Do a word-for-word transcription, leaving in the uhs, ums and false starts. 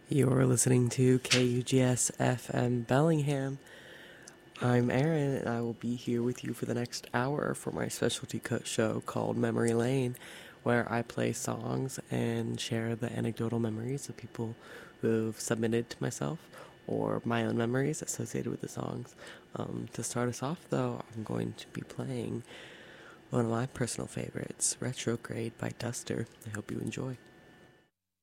You're listening to K U G S F M Bellingham. I'm Aaron, and I will be here with you for the next hour for my specialty cut show called Memory Lane, where I play songs and share the anecdotal memories of people who've submitted to myself or my own memories associated with the songs. Um, to start us off, though, I'm going to be playing one of my personal favorites, Retrograde by Duster. I hope you enjoy.